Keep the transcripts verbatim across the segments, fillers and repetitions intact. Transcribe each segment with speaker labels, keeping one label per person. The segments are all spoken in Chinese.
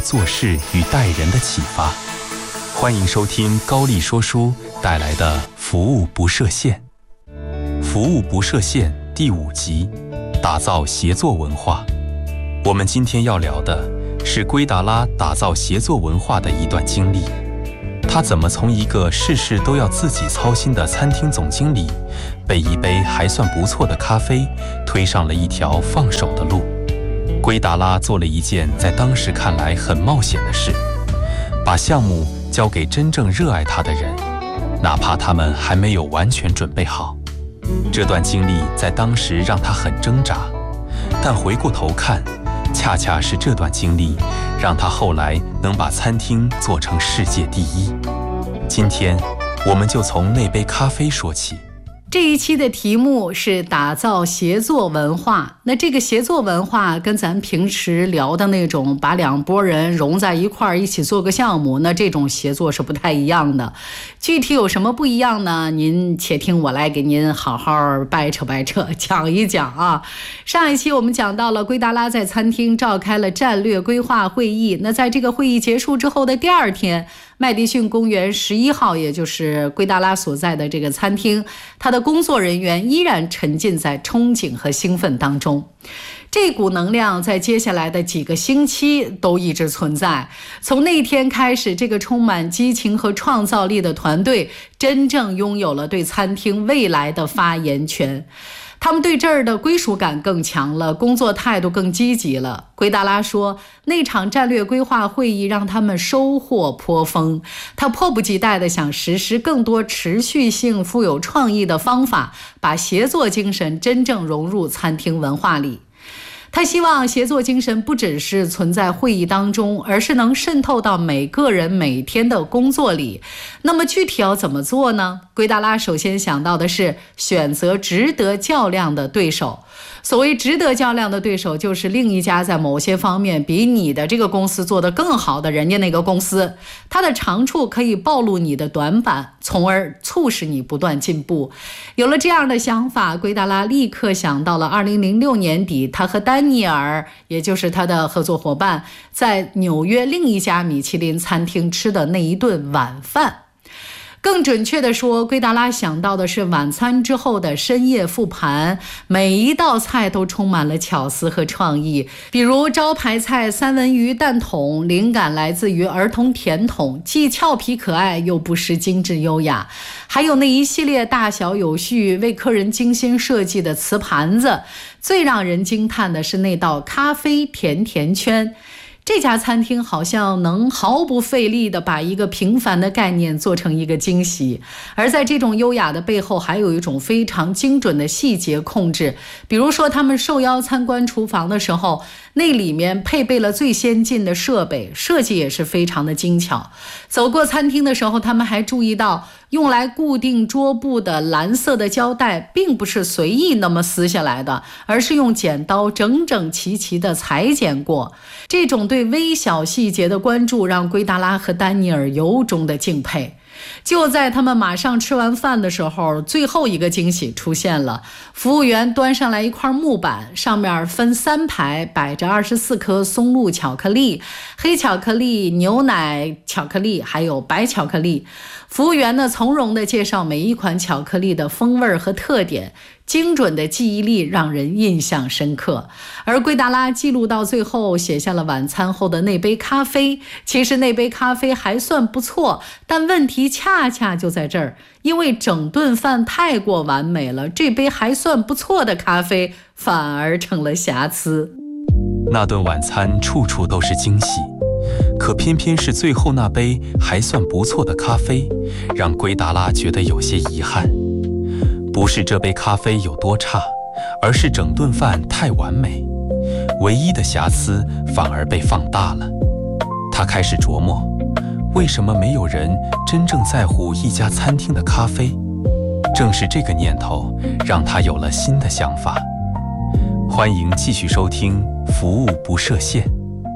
Speaker 1: 做事与待人的启发。欢迎收听高丽说书带来的服务不设限。服务不设限第五集，打造协作文化。我们今天要聊的是圭达拉打造协作文化的一段经历。他怎么从一个事事都要自己操心的餐厅总经理，被一杯还算不错的咖啡推上了一条放手的路。圭达拉做了一件在当时看来很冒险的事，把项目交给真正热爱他的人，哪怕他们还没有完全准备好。这段经历在当时让他很挣扎，但回过头看，恰恰是这段经历让他后来能把餐厅做成世界第一。今天我们就从那杯咖啡说起。
Speaker 2: 这一期的题目是打造协作文化。那这个协作文化跟咱平时聊的那种把两拨人融在一块儿一起做个项目，那这种协作是不太一样的。具体有什么不一样呢？您且听我来给您好好掰扯掰扯讲一讲啊。上一期我们讲到了圭达拉在餐厅召开了战略规划会议，那在这个会议结束之后的第二天，麦迪逊公园十一号，也就是圭达拉所在的这个餐厅，他的工作人员依然沉浸在憧憬和兴奋当中。这股能量在接下来的几个星期都一直存在。从那天开始，这个充满激情和创造力的团队真正拥有了对餐厅未来的发言权。他们对这儿的归属感更强了，工作态度更积极了。圭达拉说，那场战略规划会议让他们收获颇丰，他迫不及待地想实施更多持续性、富有创意的方法，把协作精神真正融入餐厅文化里。他希望协作精神不只是存在会议当中，而是能渗透到每个人每天的工作里。那么具体要怎么做呢？圭达拉首先想到的是选择值得较量的对手。所谓值得较量的对手，就是另一家在某些方面比你的这个公司做得更好的人家那个公司，它的长处可以暴露你的短板，从而促使你不断进步。有了这样的想法，圭达拉立刻想到了二零零六年底，他和丹尼尔，也就是他的合作伙伴，在纽约另一家米其林餐厅吃的那一顿晚饭。更准确地说，圭达拉想到的是晚餐之后的深夜复盘，每一道菜都充满了巧思和创意。比如招牌菜三文鱼蛋筒，灵感来自于儿童甜筒，既俏皮可爱又不失精致优雅。还有那一系列大小有序、为客人精心设计的瓷盘子。最让人惊叹的是那道咖啡甜甜圈。这家餐厅好像能毫不费力地把一个平凡的概念做成一个惊喜，而在这种优雅的背后，还有一种非常精准的细节控制。比如说他们受邀参观厨房的时候，那里面配备了最先进的设备，设计也是非常的精巧。走过餐厅的时候，他们还注意到用来固定桌布的蓝色的胶带并不是随意那么撕下来的，而是用剪刀整整齐齐地裁剪过。这种对微小细节的关注让圭达拉和丹尼尔由衷的敬佩。就在他们马上吃完饭的时候，最后一个惊喜出现了。服务员端上来一块木板，上面分三排摆着二十四颗松露巧克力，黑巧克力、牛奶巧克力还有白巧克力。服务员呢从容地介绍每一款巧克力的风味和特点，精准的记忆力让人印象深刻。而圭达拉记录到最后，写下了晚餐后的那杯咖啡。其实那杯咖啡还算不错，但问题恰恰就在这儿，因为整顿饭太过完美了，这杯还算不错的咖啡反而成了瑕疵。
Speaker 1: 那顿晚餐处处都是惊喜，可偏偏是最后那杯还算不错的咖啡，让圭达拉觉得有些遗憾。不是这杯咖啡有多差，而是整顿饭太完美，唯一的瑕疵反而被放大了。他开始琢磨，为什么没有人真正在乎一家餐厅的咖啡？正是这个念头让他有了新的想法。欢迎继续收听服务不设限。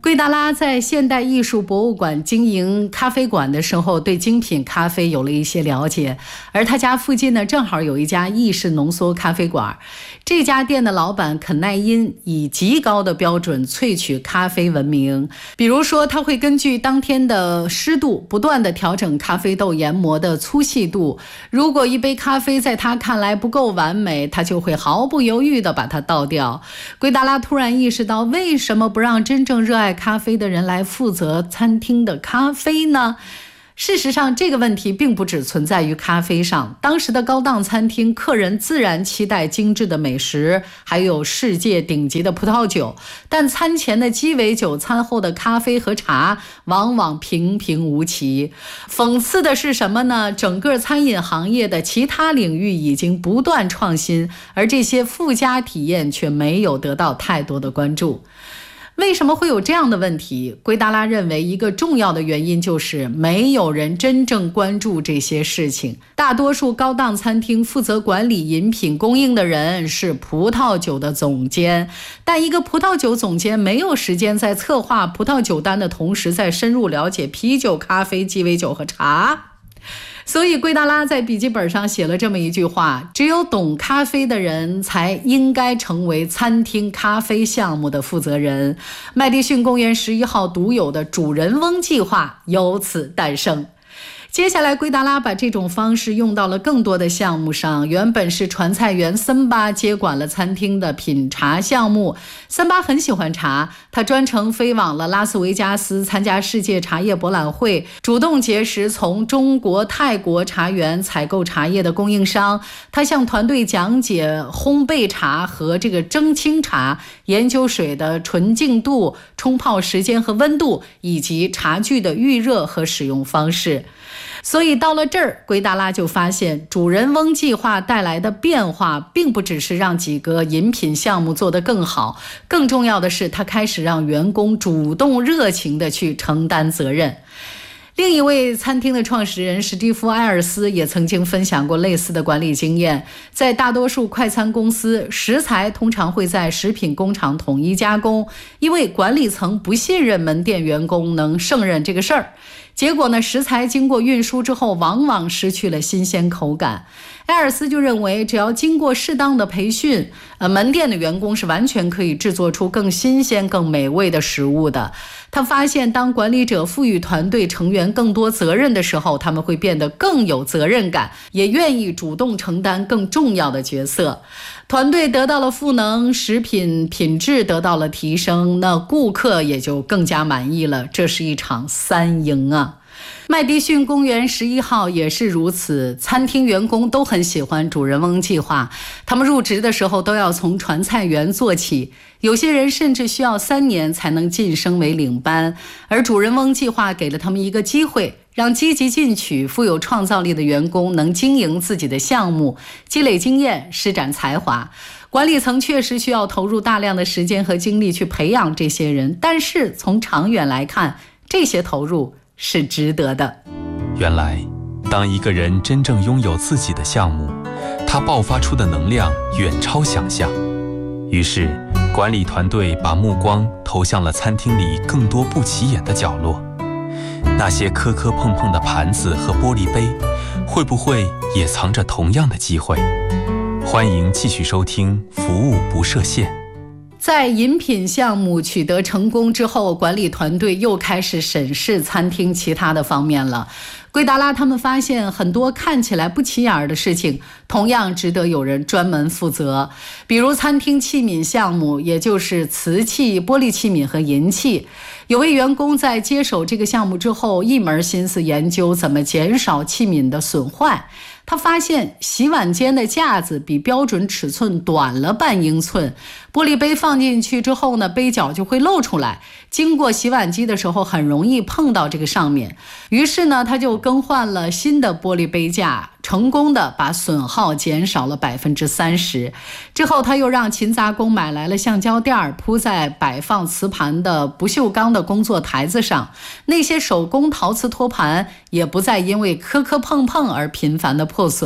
Speaker 2: 圭达拉在现代艺术博物馆经营咖啡馆的时候，对精品咖啡有了一些了解，而他家附近呢，正好有一家意式浓缩咖啡馆。这家店的老板肯奈因以极高的标准萃取咖啡闻名，比如说他会根据当天的湿度不断地调整咖啡豆研磨的粗细度，如果一杯咖啡在他看来不够完美，他就会毫不犹豫地把它倒掉。圭达拉突然意识到，为什么不让真正热爱咖啡的人来负责餐厅的咖啡呢？事实上，这个问题并不只存在于咖啡上。当时的高档餐厅，客人自然期待精致的美食，还有世界顶级的葡萄酒，但餐前的鸡尾酒、餐后的咖啡和茶往往平平无奇。讽刺的是什么呢？整个餐饮行业的其他领域已经不断创新，而这些附加体验却没有得到太多的关注。为什么会有这样的问题？圭达拉认为一个重要的原因就是没有人真正关注这些事情。大多数高档餐厅负责管理饮品供应的人是葡萄酒的总监，但一个葡萄酒总监没有时间在策划葡萄酒单的同时再深入了解啤酒、咖啡、鸡尾酒和茶。所以圭达拉在笔记本上写了这么一句话：只有懂咖啡的人才应该成为餐厅咖啡项目的负责人。麦迪逊公园十一号独有的主人翁计划由此诞生。接下来圭达拉把这种方式用到了更多的项目上，原本是传菜员森巴接管了餐厅的品茶项目。森巴很喜欢茶，他专程飞往了拉斯维加斯参加世界茶叶博览会，主动结识从中国、泰国茶园采购茶叶的供应商。他向团队讲解烘焙茶和这个蒸青茶研究水的纯净度、冲泡时间和温度，以及茶具的预热和使用方式。所以到了这儿，圭达拉就发现主人翁计划带来的变化并不只是让几个饮品项目做得更好，更重要的是他开始让员工主动热情地去承担责任。另一位餐厅的创始人史蒂夫·埃尔斯也曾经分享过类似的管理经验。在大多数快餐公司，食材通常会在食品工厂统一加工，因为管理层不信任门店员工能胜任这个事儿。结果呢，食材经过运输之后往往失去了新鲜口感。埃尔斯就认为，只要经过适当的培训，呃，门店的员工是完全可以制作出更新鲜、更美味的食物的。他发现，当管理者赋予团队成员更多责任的时候，他们会变得更有责任感，也愿意主动承担更重要的角色。团队得到了赋能，食品品质得到了提升，那顾客也就更加满意了。这是一场三赢啊！麦迪逊公园十一号也是如此，餐厅员工都很喜欢主人翁计划，他们入职的时候都要从传菜员做起，有些人甚至需要三年才能晋升为领班，而主人翁计划给了他们一个机会，让积极进取、富有创造力的员工能经营自己的项目，积累经验，施展才华。管理层确实需要投入大量的时间和精力去培养这些人，但是从长远来看，这些投入是值得的。
Speaker 1: 原来，当一个人真正拥有自己的项目，他爆发出的能量远超想象。于是，管理团队把目光投向了餐厅里更多不起眼的角落。那些磕磕碰碰的盘子和玻璃杯，会不会也藏着同样的机会？欢迎继续收听《服务不设限》。
Speaker 2: 在饮品项目取得成功之后，管理团队又开始审视餐厅其他的方面了。圭达拉他们发现很多看起来不起眼的事情，同样值得有人专门负责。比如餐厅器皿项目，也就是瓷器、玻璃器皿和银器。有位员工在接手这个项目之后，一门心思研究怎么减少器皿的损坏。他发现洗碗间的架子比标准尺寸短了半英寸，玻璃杯放进去之后呢，杯角就会露出来，经过洗碗机的时候很容易碰到这个上面。于是呢，他就更换了新的玻璃杯架，成功的把损耗减少了百分之三十。之后他又让勤杂工买来了橡胶垫，铺在摆放瓷盘的不锈钢的工作台子上，那些手工陶瓷托盘也不再因为磕磕碰碰而频繁的破损了。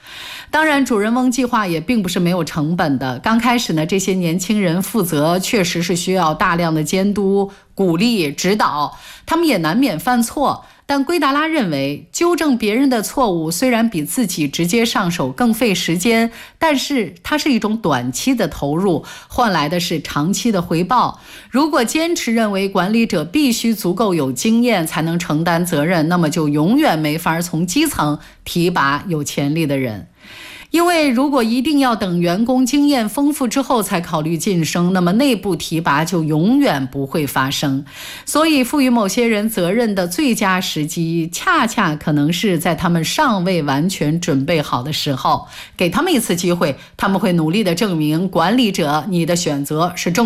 Speaker 2: 当然，主人翁计划也并不是没有成本的。刚开始呢，这些年轻人负责确实是需要大量的监督、鼓励、指导，他们也难免犯错。但圭达拉认为，纠正别人的错误虽然比自己直接上手更费时间，但是它是一种短期的投入，换来的是长期的回报。如果坚持认为管理者必须足够有经验才能承担责任，那么就永远没法从基层提拔有潜力的人。因为如果一定要等员工经验丰富之后才考虑晋升，那么内部提拔就永远不会发生。所以赋予某些人责任的最佳时机，恰恰可能是在他们尚未完全准备好的时候。给他们一次机会，他们会努力地证明管理者你的选择是正